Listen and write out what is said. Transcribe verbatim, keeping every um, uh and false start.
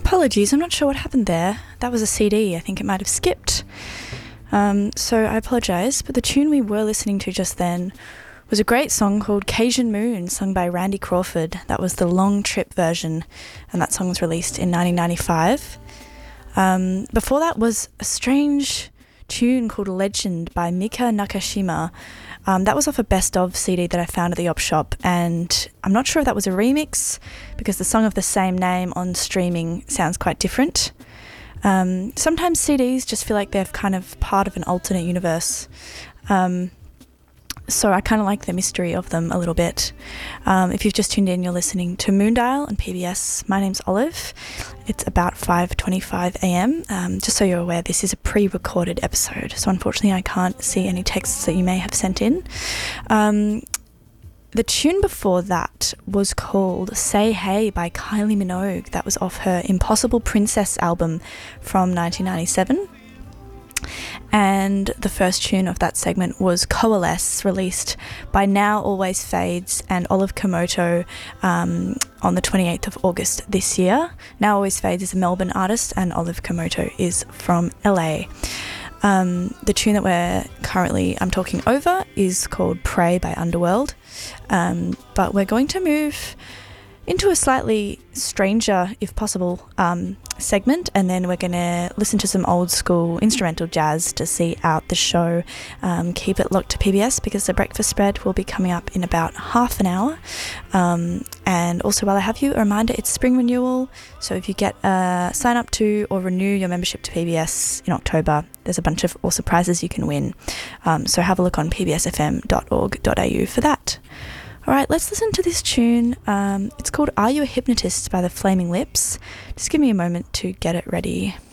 Apologies, I'm not sure what happened there. That was a C D, I think it might have skipped. Um, so I apologise, but the tune we were listening to just then was a great song called Cajun Moon, sung by Randy Crawford. That was the Long Trip version, and that song was released in nineteen ninety-five. Um, before that was a strange tune called Legend by Mika Nakashima. Um, that was off a best of C D that I found at the op shop, and I'm not sure if that was a remix because the song of the same name on streaming sounds quite different. Um, sometimes C Ds just feel like they're kind of part of an alternate universe. Um, so I kind of like the mystery of them a little bit. Um, if you've just tuned in, you're listening to Moondial on P B S. My name's Olive. It's about five twenty-five a.m. Um, just so you're aware, this is a pre-recorded episode, so unfortunately I can't see any texts that you may have sent in. Um, the tune before that was called Say Hey by Kylie Minogue. That was off her Impossible Princess album from nineteen ninety-seven. And the first tune of that segment was Coalesce, released by Now Always Fades and Olive Komoto um, on the twenty-eighth of August this year. Now Always Fades is a Melbourne artist and Olive Komoto is from L A. Um, the tune that we're currently I'm talking over is called Pray by Underworld. Um, but we're going to move into a slightly stranger, if possible, um, segment, and then we're going to listen to some old school instrumental jazz to see out the show. Um, keep it locked to P B S because the breakfast spread will be coming up in about half an hour. Um, and also, while I have you, a reminder, it's spring renewal, so if you get uh, sign up to or renew your membership to P B S in October, there's a bunch of awesome prizes you can win. Um, so have a look on p b s f m dot org dot a u for that. Alright, let's listen to this tune. Um, it's called Are You a Hypnotist by the Flaming Lips. Just give me a moment to get it ready.